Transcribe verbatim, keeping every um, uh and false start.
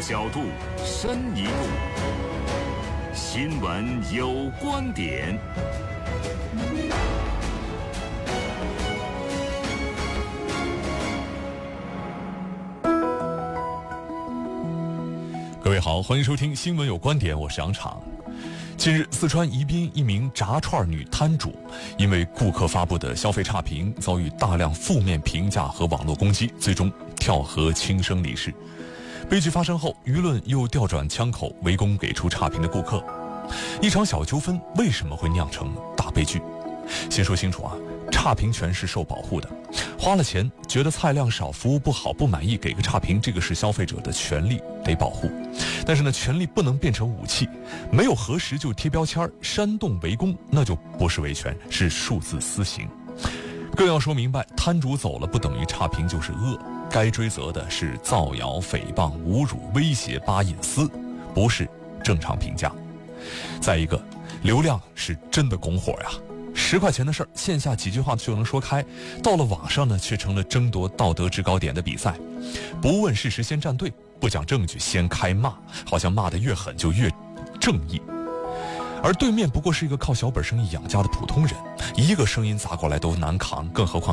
角度，深一步。新闻有观点。 各位好，欢迎收听新闻有观点，我是杨昶。近日，四川宜宾一名炸串女摊主因为顾客发布的消费差评遭遇大量负面评价和网络攻击，最终跳河轻生离世。悲剧发生后，舆论又调转枪口围攻给出差评的顾客。一场小纠纷为什么会酿成大悲剧？先说清楚啊，差评权是受保护的，花了钱觉得菜量少、服务不好、不满意，给个差评，这个是消费者的权利，得保护。但是呢，权利不能变成武器，没有核实就贴标签、煽动围攻，那就不是维权，是数字私刑。更要说明白，摊主走了不等于差评就是恶，该追责的是造谣、诽谤、侮辱、威胁、扒隐私，不是正常评价。再一个，流量是真的拱火呀。十块钱的事儿，线下几句话就能说开，到了网上呢，却成了争夺道德制高点的比赛。不问事实先站队，不讲证据先开骂，好像骂得越狠就越正义。而对面不过是一个靠小本生意养家的普通人，一个声音砸过来都难扛，更何况